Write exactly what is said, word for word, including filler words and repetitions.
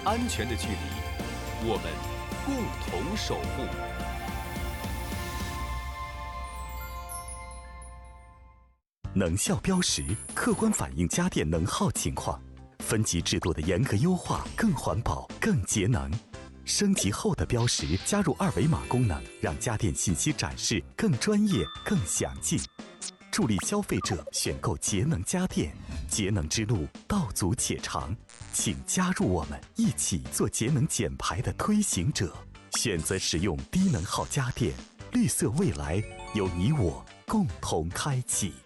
安全的距离，我们共同守护。 能效标识客观反映家电能耗情况，分级制度的严格优化更环保、更节能。升级后的标识加入二维码功能，让家电信息展示更专业、更详尽，助力消费者选购节能家电。节能之路道阻且长，请加入我们，一起做节能减排的推行者。选择使用低能耗家电，绿色未来由你我共同开启。